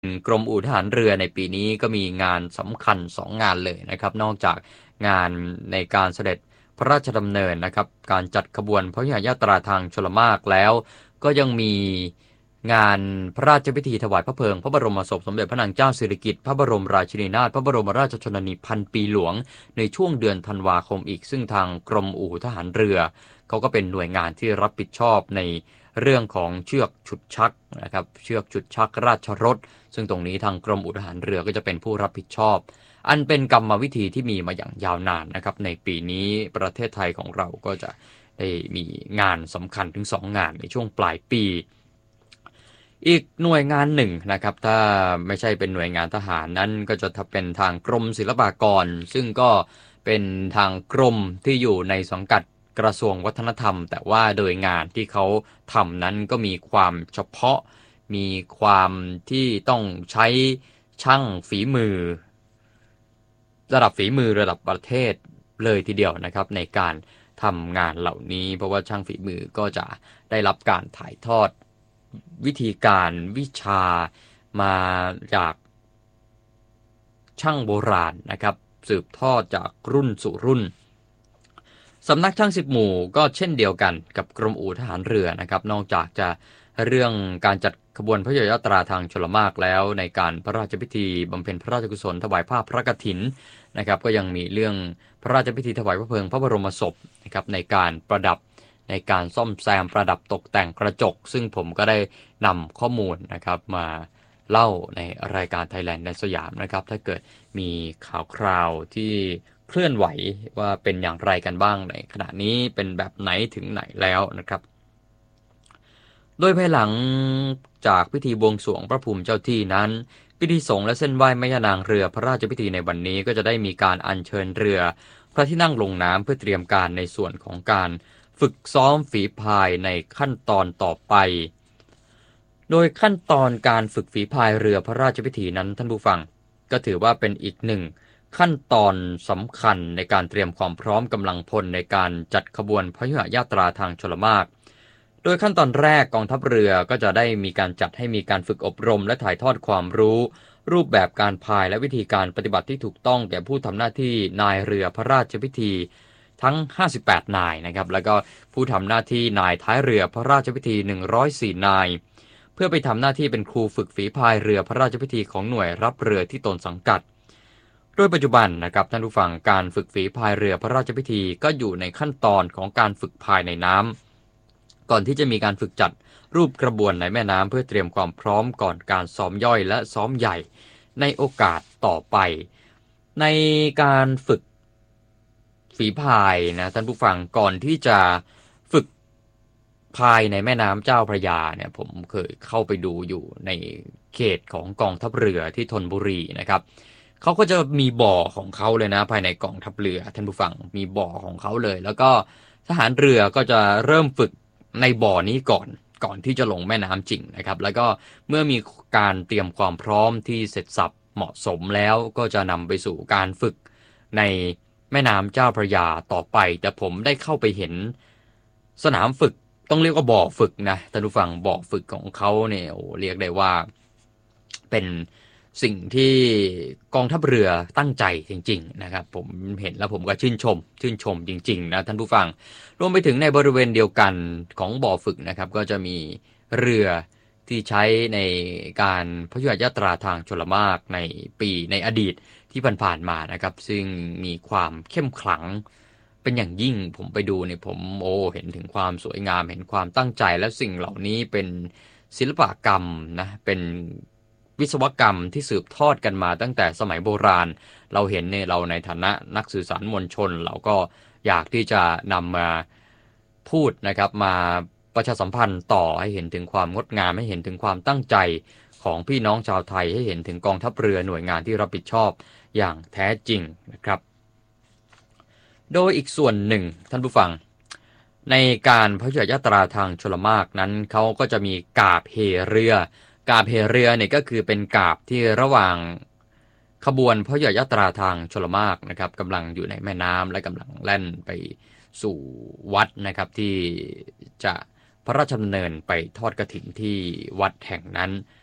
กรมอู่ทหารเรือในปีนี้ก็มีงานสำคัญ2งานเลยนะครับนอกจากงานในการเสด็จพระราชดำเนินนะครับการจัดขบวนพระยุหยาตราทางชลมารแล้วก็ยังมีงานพระราชพิธีถวายพระเพลิงพระบรมศพสมเด็จพระนางเจ้าสิริกิติ์พระบรมราชินีนาถพระบรมราชชนนีพันปีหลวงในช่วงเดือนธันวาคมอีกซึ่งทางกรมอู่ทหารเรือเขาก็เป็นหน่วยงานที่รับผิดชอบในเรื่องของเชือกฉุดชักนะครับเชือกฉุดชักราชรถซึ่งตรงนี้ทางกรมอู่ทหารเรือก็จะเป็นผู้รับผิดชอบอันเป็นกรรมวิธีที่มีมาอย่างยาวนานนะครับในปีนี้ประเทศไทยของเราก็จะได้มีงานสำคัญถึง2งานในช่วงปลายปีอีกหน่วยงานหนึ่งนะครับถ้าไม่ใช่เป็นหน่วยงานทหารนั้นก็จะเป็นทางกรมศิลปากรซึ่งก็เป็นทางกรมที่อยู่ในสังกัดกระทรวงวัฒนธรรมแต่ว่าโดยงานที่เขาทำนั้นก็มีความเฉพาะมีความที่ต้องใช้ช่างฝีมือระดับฝีมือระดับประเทศเลยทีเดียวนะครับในการทำงานเหล่านี้เพราะว่าช่างฝีมือก็จะได้รับการถ่ายทอดวิธีการวิชามาจากช่างโบราณนะครับสืบทอดจากรุ่นสู่รุ่นสำนักช่างสิบหมู่ก็เช่นเดียวกันกับกรมอู่ทหารเรือนะครับนอกจากจะเรื่องการจัดขบวนพระยุหยาตราทางชลมารแล้วในการพระราชพิธีบำเพ็ญพระราชกุศลถวายผ้าพระกฐินนะครับก็ยังมีเรื่องพระราชพิธีถวายพระเพลิงพระบรมศพนะครับในการประดับในการซ่อมแซมประดับตกแต่งกระจกซึ่งผมก็ได้นำข้อมูลนะครับมาเล่าในรายการ Thailand ในสยามนะครับถ้าเกิดมีข่าวคราวที่เคลื่อนไหวว่าเป็นอย่างไรกันบ้างในขณะนี้เป็นแบบไหนถึงไหนแล้วนะครับโดยภายหลังจากพิธีบวงสรวงพระภูมิเจ้าที่นั้นพิธีสงฆ์และเส้นไหว้แม่ย่านางเรือพระราชพิธีในวันนี้ก็จะได้มีการอัญเชิญเรือพระที่นั่งลงน้ำเพื่อเตรียมการในส่วนของการฝึกซ้อมฝีพายในขั้นตอนต่อไปโดยขั้นตอนการฝึกฝีพายเรือพระราชพิธีนั้นท่านผู้ฟังก็ถือว่าเป็นอีกหนึ่งขั้นตอนสำคัญในการเตรียมความพร้อมกำลังพลในการจัดขบวนพยุหยาตราทางชลมารโดยขั้นตอนแรกกองทัพเรือก็จะได้มีการจัดให้มีการฝึกอบรมและถ่ายทอดความรู้รูปแบบการพายและวิธีการปฏิบัติที่ถูกต้องแก่ผู้ทำหน้าที่นายเรือพระราชพิธีทั้ง58นายนะครับแล้วก็ผู้ทำหน้าที่นายท้ายเรือพระราชพิธี104นายเพื่อไปทำหน้าที่เป็นครูฝึกฝีพายเรือพระราชพิธีของหน่วยรับเรือที่ตนสังกัดโดยปัจจุบันนะครับท่านผู้ฟังการฝึกฝีพายเรือพระราชพิธีก็อยู่ในขั้นตอนของการฝึกพายในน้ำก่อนที่จะมีการฝึกจัดรูปกระบวนในแม่น้ำเพื่อเตรียมความพร้อมก่อนการซ้อมย่อยและซ้อมใหญ่ในโอกาสต่อไปในการฝึกฝีพายนะท่านผู้ฟังก่อนที่จะฝึกพายในแม่น้ำเจ้าพระยาเนี่ยผมเคยเข้าไปดูอยู่ในเขตของกองทัพเรือที่ธนบุรีนะครับเขาก็จะมีบ่อของเขาเลยนะภายในกองทัพเรือท่านผู้ฟังมีบ่อของเขาเลยแล้วก็ทหารเรือก็จะเริ่มฝึกในบ่อนี้ก่อนที่จะลงแม่น้ำจริงนะครับแล้วก็เมื่อมีการเตรียมความพร้อมที่เสร็จสับเหมาะสมแล้วก็จะนำไปสู่การฝึกในแม่น้ำเจ้าพระยาต่อไปแต่ผมได้เข้าไปเห็นสนามฝึกต้องเรียกว่าบ่อฝึกนะท่านผู้ฟังบ่อฝึกของเขาเนี่ยโอ้เรียกได้ว่าเป็นสิ่งที่กองทัพเรือตั้งใจจริงๆนะครับผมเห็นแล้วผมก็ชื่นชมจริงๆนะท่านผู้ฟังรวมไปถึงในบริเวณเดียวกันของบ่อฝึกนะครับก็จะมีเรือที่ใช้ในการพยุหยาตราทางชลมารในอดีตที่ผ่านๆมานะครับซึ่งมีความเข้มขลังเป็นอย่างยิ่งผมไปดูเนี่ยผมเห็นถึงความสวยงามเห็นความตั้งใจและสิ่งเหล่านี้เป็นศิลปกรรมนะเป็นวิศวกรรมที่สืบทอดกันมาตั้งแต่สมัยโบราณเราเห็นเนี่ยเราในฐานะนักสื่อสารมวลชนเราก็อยากที่จะนำมาพูดนะครับมาประชาสัมพันธ์ต่อให้เห็นถึงความงดงามให้เห็นถึงความตั้งใจของพี่น้องชาวไทยให้เห็นถึงกองทัพเรือหน่วยงานที่รับผิดชอบอย่างแท้จริงนะครับโดยอีกส่วนหนึ่งท่านผู้ฟังในการพยุหยาตราทางชลมารนั้นเขาก็จะมีกาบเหเรือกาบเหเรือเนี่ยก็คือเป็นกาบที่ระหว่างขบวนพยุหยาตราทางชลมารนะครับกำลังอยู่ในแม่น้ำและกำลังแล่นไปสู่วัดนะครับที่จะพระราชดำเนินไปทอดกฐินที่วัดแห่งนั้น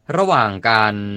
ระหว่างการ